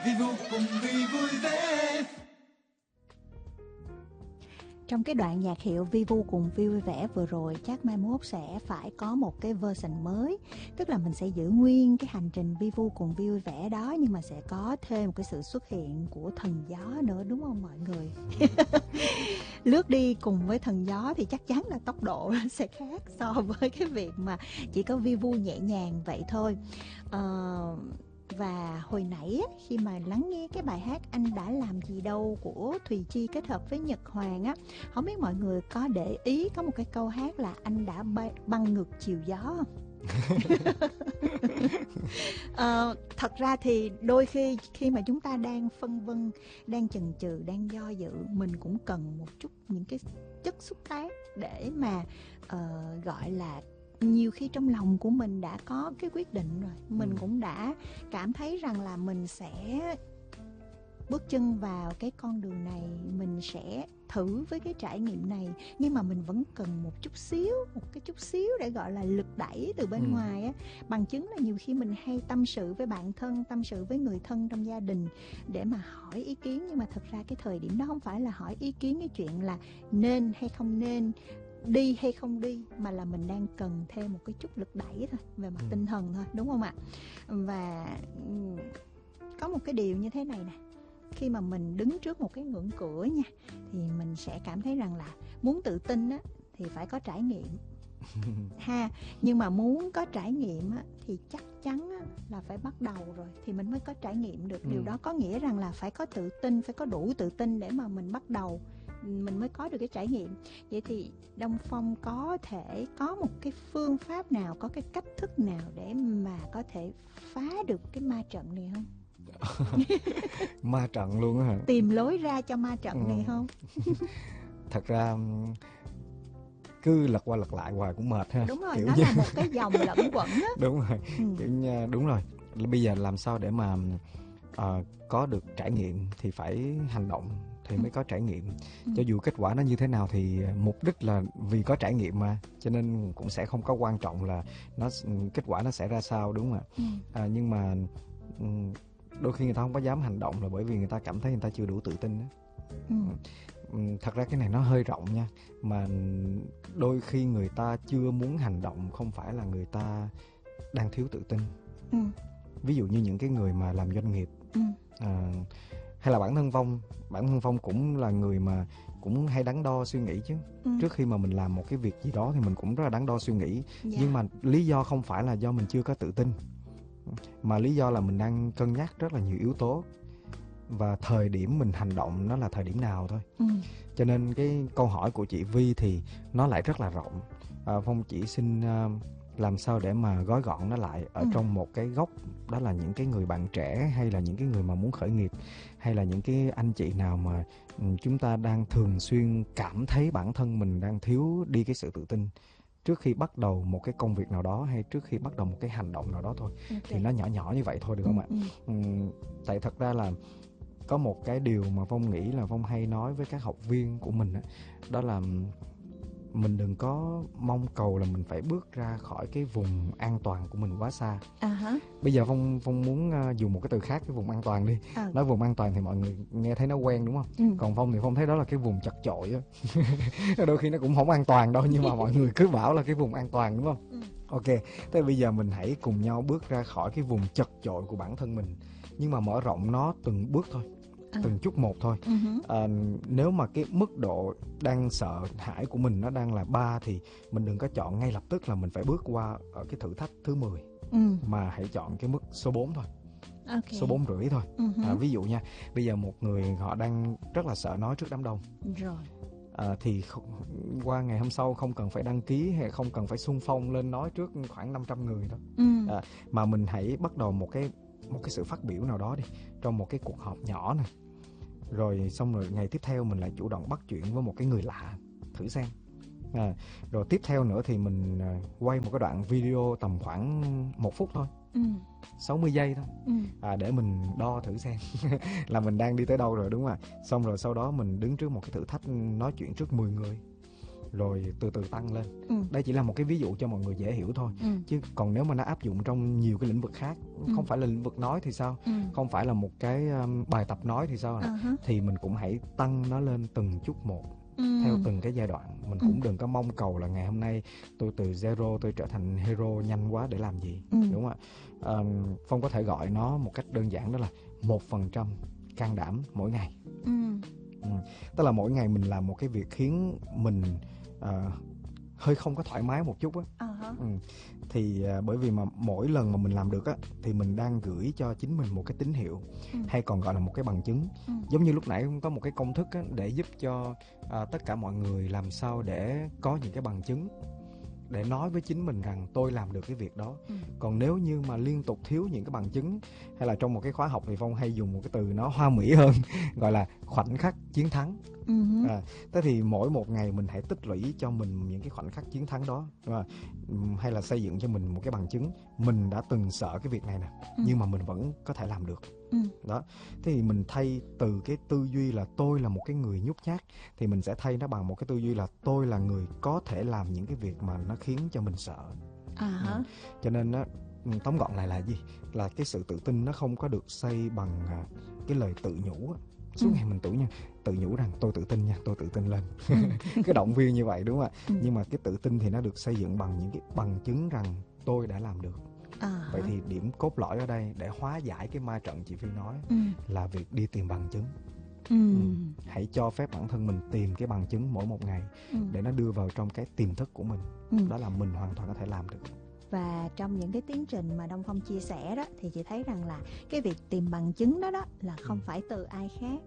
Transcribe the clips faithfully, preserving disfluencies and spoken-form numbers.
vì vô cùng vì vui vẻ. Trong cái đoạn nhạc hiệu Vi Vu cùng Vi vui vẻ vừa rồi, chắc mai mốt sẽ phải có một cái version mới. Tức là mình sẽ giữ nguyên cái hành trình Vi Vu cùng Vi vui vẻ đó, nhưng mà sẽ có thêm một cái sự xuất hiện của thần gió nữa, đúng không mọi người? Lướt đi cùng với thần gió thì chắc chắn là tốc độ sẽ khác so với cái việc mà chỉ có Vi Vu nhẹ nhàng vậy thôi. Ờ... Và hồi nãy khi mà lắng nghe cái bài hát Anh Đã Làm Gì Đâu của Thùy Chi kết hợp với Nhật Hoàng á, không biết mọi người có để ý có một cái câu hát là Anh Đã Băng Ngược Chiều Gió không? ờ, thật ra thì đôi khi khi mà chúng ta đang phân vân, đang chần chừ, đang do dự, mình cũng cần một chút những cái chất xúc tác để mà uh, gọi là nhiều khi trong lòng của mình đã có cái quyết định rồi, mình ừ. cũng đã cảm thấy rằng là mình sẽ bước chân vào cái con đường này, mình sẽ thử với cái trải nghiệm này, nhưng mà mình vẫn cần một chút xíu, một cái chút xíu để gọi là lực đẩy từ bên ừ. ngoài á. Bằng chứng là nhiều khi mình hay tâm sự với bạn thân, tâm sự với người thân trong gia đình để mà hỏi ý kiến, nhưng mà thật ra cái thời điểm đó không phải là hỏi ý kiến cái chuyện là nên hay không nên, đi hay không đi, mà là mình đang cần thêm một cái chút lực đẩy thôi, về mặt ừ. tinh thần thôi, đúng không ạ? Và có một cái điều như thế này nè, khi mà mình đứng trước một cái ngưỡng cửa nha, thì mình sẽ cảm thấy rằng là muốn tự tin á thì phải có trải nghiệm ha, nhưng mà muốn có trải nghiệm á thì chắc chắn á, là phải bắt đầu rồi thì mình mới có trải nghiệm được. ừ. Điều đó có nghĩa rằng là phải có tự tin, phải có đủ tự tin để mà mình bắt đầu, mình mới có được cái trải nghiệm. Vậy thì Đông Phong có thể có một cái phương pháp nào, có cái cách thức nào để mà có thể phá được cái ma trận này không? Ma trận luôn á hả? Tìm lối ra cho ma trận ừ. này không? Thật ra cứ lật qua lật lại hoài cũng mệt ha. Đúng rồi, kiểu nó như... là một cái dòng lẫn quẩn á. Đúng rồi, ừ. kiểu như, đúng rồi. Bây giờ làm sao để mà uh, có được trải nghiệm thì phải hành động thì mới có trải nghiệm. ừ. Cho dù kết quả nó như thế nào thì mục đích là vì có trải nghiệm mà, cho nên cũng sẽ không có quan trọng là nó kết quả nó sẽ ra sao, đúng không ạ? ừ. à, nhưng mà đôi khi người ta không có dám hành động là bởi vì người ta cảm thấy người ta chưa đủ tự tin đó. ừ. Thật ra cái này nó hơi rộng nha, mà đôi khi người ta chưa muốn hành động không phải là người ta đang thiếu tự tin. ừ. Ví dụ như những cái người mà làm doanh nghiệp, ừ. à, hay là bản thân Phong, bản thân Phong cũng là người mà cũng hay đắn đo suy nghĩ chứ. ừ. Trước khi mà mình làm một cái việc gì đó thì mình cũng rất là đắn đo suy nghĩ. dạ. Nhưng mà lý do không phải là do mình chưa có tự tin, mà lý do là mình đang cân nhắc rất là nhiều yếu tố, và thời điểm mình hành động nó là thời điểm nào thôi. ừ. Cho nên cái câu hỏi của chị Vi thì nó lại rất là rộng. à, Phong chỉ xin uh, làm sao để mà gói gọn nó lại ở ừ. trong một cái góc, đó là những cái người bạn trẻ, hay là những cái người mà muốn khởi nghiệp, hay là những cái anh chị nào mà um, chúng ta đang thường xuyên cảm thấy bản thân mình đang thiếu đi cái sự tự tin trước khi bắt đầu một cái công việc nào đó, hay trước khi bắt đầu một cái hành động nào đó thôi. okay. Thì nó nhỏ nhỏ như vậy thôi, được không ừ, ạ? ừ. Uhm, tại thật ra là có một cái điều mà Phong nghĩ là Phong hay nói với các học viên của mình đó, đó là mình đừng có mong cầu là mình phải bước ra khỏi cái vùng an toàn của mình quá xa. uh-huh. Bây giờ Phong Phong muốn uh, dùng một cái từ khác, cái vùng an toàn đi. uh. Nói vùng an toàn thì mọi người nghe thấy nó quen, đúng không? ừ. Còn Phong thì Phong thấy đó là cái vùng chật chội á. Đôi khi nó cũng không an toàn đâu, nhưng mà mọi người cứ bảo là cái vùng an toàn, đúng không? ừ. Ok, thế bây giờ mình hãy cùng nhau bước ra khỏi cái vùng chật chội của bản thân mình, nhưng mà mở rộng nó từng bước thôi, à. từng chút một thôi. uh-huh. à, Nếu mà cái mức độ đang sợ hãi của mình nó đang là ba thì mình đừng có chọn ngay lập tức là mình phải bước qua ở cái thử thách thứ mười, ừ. mà hãy chọn cái mức số bốn thôi. okay. Số bốn rưỡi thôi. uh-huh. à, Ví dụ nha, bây giờ một người họ đang rất là sợ nói trước đám đông rồi, à, thì qua ngày hôm sau không cần phải đăng ký hay không cần phải xung phong lên nói trước khoảng năm trăm người đâu. ừ. à, Mà mình hãy bắt đầu một cái một cái sự phát biểu nào đó đi, trong một cái cuộc họp nhỏ này, rồi xong rồi ngày tiếp theo mình lại chủ động bắt chuyện với một cái người lạ thử xem. à, Rồi tiếp theo nữa thì mình quay một cái đoạn video tầm khoảng một phút thôi, ừ. sáu mươi giây thôi, ừ. à, để mình đo thử xem là mình đang đi tới đâu rồi, đúng không ạ? Xong rồi sau đó mình đứng trước một cái thử thách nói chuyện trước mười người. rồi từ từ tăng lên. Ừ. Đây chỉ là một cái ví dụ cho mọi người dễ hiểu thôi. Ừ. Chứ còn nếu mà nó áp dụng trong nhiều cái lĩnh vực khác, Ừ. không phải là lĩnh vực nói thì sao? Ừ. Không phải là một cái um, bài tập nói thì sao? À ha. Thì mình cũng hãy tăng nó lên từng chút một, Ừ. theo từng cái giai đoạn. Mình Ừ. cũng đừng có mong cầu là ngày hôm nay tôi từ zero tôi trở thành hero nhanh quá để làm gì. Ừ. Đúng không ạ? Um, Phong có thể gọi nó một cách đơn giản, đó là một phần trăm can đảm mỗi ngày. Ừ. Ừ. Tức là mỗi ngày mình làm một cái việc khiến mình uh, hơi không có thoải mái một chút á. À ha. Ừ. Thì uh, bởi vì mà mỗi lần mà mình làm được á, thì mình đang gửi cho chính mình một cái tín hiệu, Ừ. hay còn gọi là một cái bằng chứng. Ừ. Giống như lúc nãy cũng có một cái công thức á, để giúp cho uh, tất cả mọi người làm sao để có những cái bằng chứng, để nói với chính mình rằng tôi làm được cái việc đó. Ừ. Còn nếu như mà liên tục thiếu những cái bằng chứng, hay là trong một cái khóa học thì Phong hay dùng một cái từ nó hoa mỹ hơn gọi là khoảnh khắc chiến thắng. Ừ. À, thế thì mỗi một ngày mình hãy tích lũy cho mình những cái khoảnh khắc chiến thắng đó, đúng không? Ừm, hay là xây dựng cho mình một cái bằng chứng mình đã từng sợ cái việc này nè, Ừ. nhưng mà mình vẫn có thể làm được. Ừ. Đó. Thế thì mình thay từ cái tư duy là tôi là một cái người nhút nhát, thì mình sẽ thay nó bằng một cái tư duy là tôi là người có thể làm những cái việc mà nó khiến cho mình sợ. À ha. Ừ. Cho nên nó tóm gọn lại là gì? Là cái sự tự tin nó không có được xây bằng à, cái lời tự nhủ á. Suốt Ừ. ngày mình tự nha, tự nhủ rằng tôi tự tin nha, tôi tự tin lên. Ừ. Cái động viên như vậy, đúng không ạ? Ừ. Nhưng mà cái tự tin thì nó được xây dựng bằng những cái bằng chứng rằng tôi đã làm được. À Vậy ha. thì điểm cốt lõi ở đây để hóa giải cái ma trận chị Phi nói Ừ. là việc đi tìm bằng chứng. Ừ. Ừ. Hãy cho phép bản thân mình tìm cái bằng chứng mỗi một ngày, Ừ. để nó đưa vào trong cái tiềm thức của mình. Ừ. Đó là mình hoàn toàn có thể làm được. Và trong những cái tiến trình mà Đông Phong chia sẻ đó, thì chị thấy rằng là cái việc tìm bằng chứng đó đó là không Ừ. phải từ ai khác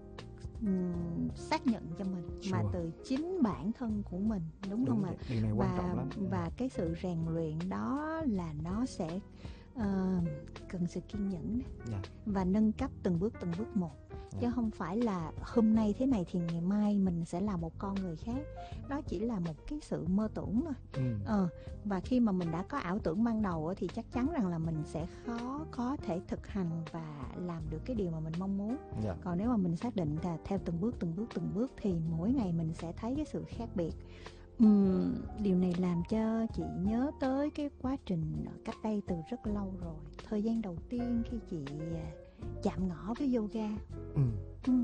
ừm, xác nhận cho mình, mà Sure. từ chính bản thân của mình, đúng, Đúng không vậy. ạ? Điều này quan Và trọng lắm. và cái sự rèn luyện đó là nó sẽ ờ, cần sự kiên nhẫn đó, Dạ. và nâng cấp từng bước từng bước một, chứ Dạ. không phải là hôm nay thế này thì ngày mai mình sẽ là một con người khác. Đó chỉ là một cái sự mơ tưởng thôi. Ừ. Ờ, và khi mà mình đã có ảo tưởng ban đầu á, thì chắc chắn rằng là mình sẽ khó có thể thực hành và làm được cái điều mà mình mong muốn. Dạ. Còn nếu mà mình xác định là theo từng bước từng bước từng bước thì mỗi ngày mình sẽ thấy cái sự khác biệt. Ừm, điều này làm cho chị nhớ tới cái quá trình cách đây từ rất lâu rồi. Thời gian đầu tiên khi chị à, chạm ngõ với yoga. Ừ. Ừ.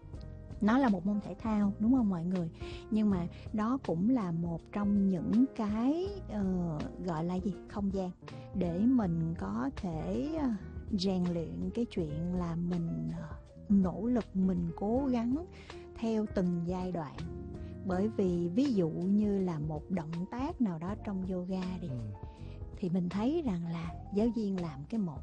Nó là một môn thể thao, đúng không mọi người? Nhưng mà đó cũng là một trong những cái ờ, gọi là gì? Không gian để mình có thể ờ, rèn luyện cái chuyện là mình ờ, nỗ lực, mình cố gắng theo từng giai đoạn. Bởi vì ví dụ như là một động tác nào đó trong yoga đi, Ừ. thì mình thấy rằng là giáo viên làm cái một,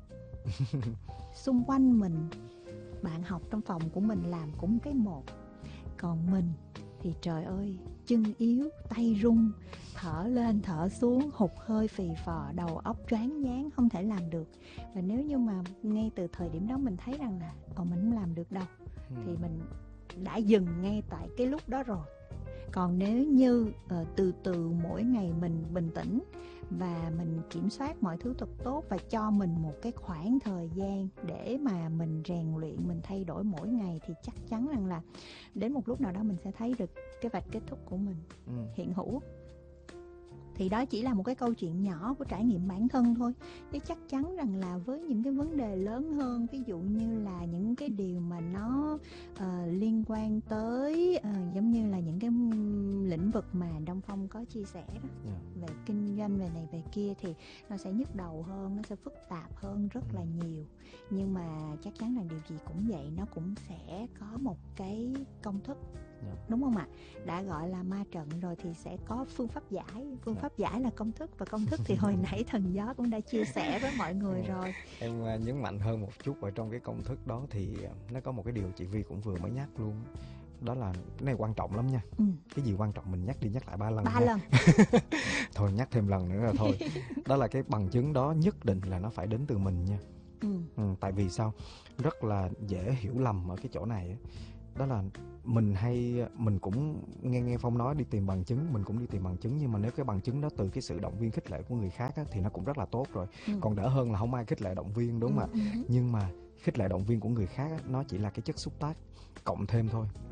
xung quanh mình, bạn học trong phòng của mình làm cũng cái một. Còn mình thì trời ơi, chân yếu, tay run, thở lên thở xuống, hụt hơi phì phò, đầu óc choáng váng, không thể làm được. Và nếu như mà ngay từ thời điểm đó mình thấy rằng là ồ mình không làm được đâu, Ừ. thì mình đã dừng ngay tại cái lúc đó rồi. Còn nếu như uh, từ từ mỗi ngày mình bình tĩnh và mình kiểm soát mọi thứ thật tốt, và cho mình một cái khoảng thời gian để mà mình rèn luyện, mình thay đổi mỗi ngày, thì chắc chắn rằng là đến một lúc nào đó mình sẽ thấy được cái vạch kết thúc của mình Ừ. hiện hữu. Thì đó chỉ là một cái câu chuyện nhỏ của trải nghiệm bản thân thôi, chứ chắc chắn rằng là với những cái vấn đề lớn hơn, ví dụ như là những cái điều mà nó uh, liên quan tới uh, giống như là những cái lĩnh vực mà Đông Phong có chia sẻ đó, Dạ. về kinh doanh, về này về kia, thì nó sẽ nhức đầu hơn, nó sẽ phức tạp hơn rất là nhiều. Nhưng mà chắc chắn là điều gì cũng vậy, nó cũng sẽ có một cái công thức, Dạ. đúng không ạ? Đã gọi là ma trận rồi thì sẽ có phương pháp giải. Phương Dạ. pháp giải là công thức, và công thức thì hồi nãy Thần Gió cũng đã chia sẻ với mọi người Ừ. rồi. Em uh, nhấn mạnh hơn một chút ở trong cái công thức đó, thì uh, nó có một cái điều chị Vi cũng vừa mới nhắc luôn. Đó là cái này quan trọng lắm nha. Ừ. Cái gì quan trọng mình nhắc đi nhắc lại ba lần Ba nha. lần. Thôi nhắc thêm lần nữa là thôi. Đó là cái bằng chứng đó nhất định là nó phải đến từ mình nha. Ừ. Ừ, tại vì sao? Rất là dễ hiểu lầm ở cái chỗ này á. Đó là mình hay mình cũng nghe nghe Phong nói đi tìm bằng chứng, mình cũng đi tìm bằng chứng, nhưng mà nếu cái bằng chứng đó từ cái sự động viên khích lệ của người khác á, thì nó cũng rất là tốt rồi. Ừ. Còn đỡ hơn là không ai khích lệ động viên, đúng không Ừ. ạ? Ừ. Nhưng mà khích lệ động viên của người khác á, nó chỉ là cái chất xúc tác cộng thêm thôi.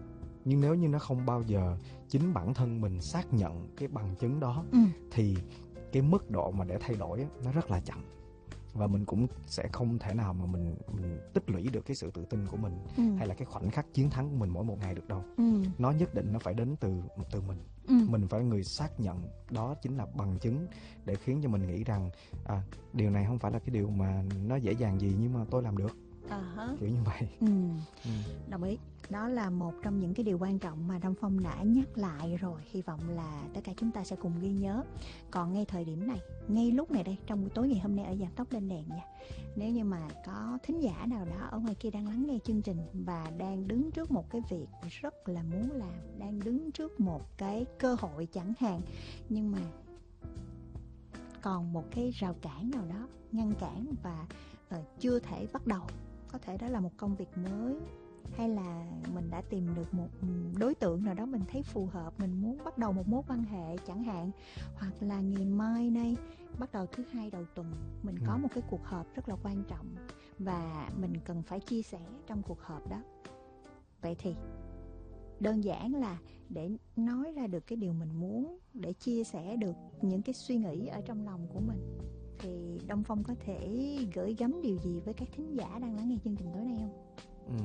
Nhưng nếu như nó không bao giờ chính bản thân mình xác nhận cái bằng chứng đó, Ừ. thì cái mức độ mà để thay đổi á, nó rất là chậm. Và mình cũng sẽ không thể nào mà mình mình tích lũy được cái sự tự tin của mình, Ừ. hay là cái khoảnh khắc chiến thắng của mình mỗi một ngày được đâu. Ừ. Nó nhất định nó phải đến từ từ mình. Ừ. Mình phải là người xác nhận đó chính là bằng chứng để khiến cho mình nghĩ rằng à, điều này không phải là cái điều mà nó dễ dàng gì, nhưng mà tôi làm được, À hả. kiểu như vậy. Ừ. Ừ. Đồng ý. Đó là một trong những cái điều quan trọng mà Đông Phong đã nhắc lại rồi. Hy vọng là tất cả chúng ta sẽ cùng ghi nhớ. Còn ngay thời điểm này, ngay lúc này đây, trong buổi tối ngày hôm nay ở Giàn Tóc Lên Đèn nha, nếu như mà có thính giả nào đó ở ngoài kia đang lắng nghe chương trình và đang đứng trước một cái việc rất là muốn làm, đang đứng trước một cái cơ hội chẳng hạn, nhưng mà còn một cái rào cản nào đó ngăn cản và uh, chưa thể bắt đầu. Có thể đó là một công việc mới, hay là mình đã tìm được một đối tượng nào đó mình thấy phù hợp, mình muốn bắt đầu một mối quan hệ chẳng hạn, hoặc là ngày mai nay bắt đầu thứ hai đầu tuần mình có Ừ. một cái cuộc họp rất là quan trọng và mình cần phải chia sẻ trong cuộc họp đó. Vậy thì đơn giản là để nói ra được cái điều mình muốn, để chia sẻ được những cái suy nghĩ ở trong lòng của mình, thì Đông Phong có thể gửi gắm điều gì với các thính giả đang lắng nghe chương trình tối nay không? Ừ.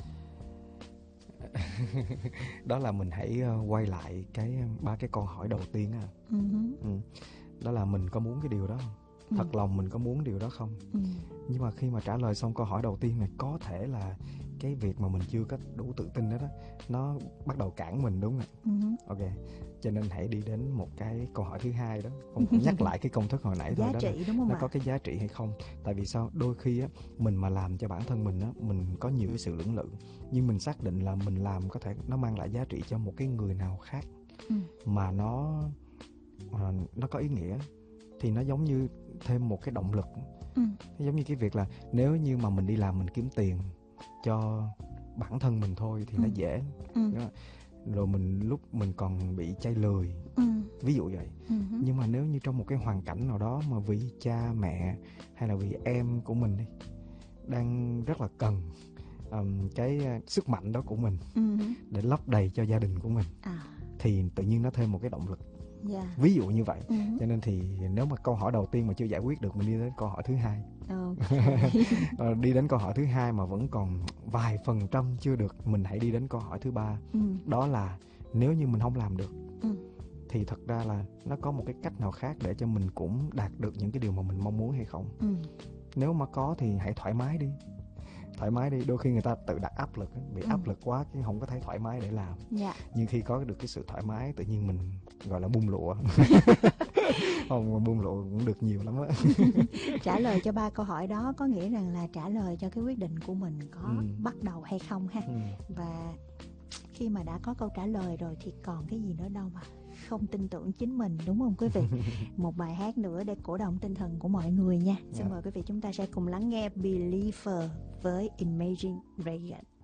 Đó là mình hãy uh, quay lại cái ba cái câu hỏi đầu tiên á. Ừ. Ừ. Đó là mình có muốn cái điều đó không? Ừ. Thật lòng mình có muốn điều đó không? Ừ. Nhưng mà khi mà trả lời xong câu hỏi đầu tiên này, có thể là cái việc mà mình chưa có đủ tự tin đó, đó nó bắt đầu cản mình, đúng không? Ừ. Ok, cho nên hãy đi đến một cái câu hỏi thứ hai đó. Không nhắc lại cái công thức hồi nãy thôi, Giá đó trị là đúng không nó ạ? có cái giá trị hay không. Tại vì sao? Đôi khi á, mình mà làm cho bản thân mình á, mình có nhiều cái sự lưỡng lự, nhưng mình xác định là mình làm có thể nó mang lại giá trị cho một cái người nào khác, Ừ. mà nó à, nó có ý nghĩa, thì nó giống như thêm một cái động lực. Ừ. Nó giống như cái việc là nếu như mà mình đi làm mình kiếm tiền cho bản thân mình thôi thì Ừ. nó dễ. Ừ. Rồi mình lúc mình còn bị chây lười, Ừ. ví dụ vậy. Ừ. Nhưng mà nếu như trong một cái hoàn cảnh nào đó mà vì cha mẹ hay là vì em của mình đi đang rất là cần um, cái uh, sức mạnh đó của mình Ừ. để lấp đầy cho gia đình của mình, À. thì tự nhiên nó thêm một cái động lực. Dạ. Ví dụ như vậy. Ừ. Cho nên thì nếu mà câu hỏi đầu tiên mà chưa giải quyết được, mình đi đến câu hỏi thứ hai. Ok. Ờ, đi đến câu hỏi thứ hai mà vẫn còn vài phần trăm chưa được, mình hãy đi đến câu hỏi thứ ba. Ừ. Đó là nếu như mình không làm được, Ừ. thì thật ra là nó có một cái cách nào khác để cho mình cũng đạt được những cái điều mà mình mong muốn hay không? Ừ. Nếu mà có thì hãy thoải mái đi. Thoải mái đi. Đôi khi người ta tự đặt áp lực, bị Ừ. áp lực quá cái không có thấy thoải mái để làm. Dạ. Nhưng khi có được cái sự thoải mái, tự nhiên mình gọi là bung lụa. Không, mà bung lụa cũng được nhiều lắm á. Trả lời cho ba câu hỏi đó có nghĩa rằng là trả lời cho cái quyết định của mình có Ừ. bắt đầu hay không ha. Ừ. Và khi mà đã có câu trả lời rồi thì còn cái gì nữa đâu mà không tin tưởng chính mình, đúng không quý vị? Một bài hát nữa để cổ động tinh thần của mọi người nha. Xin Dạ. mời quý vị chúng ta sẽ cùng lắng nghe Believer với Imagine Dragons.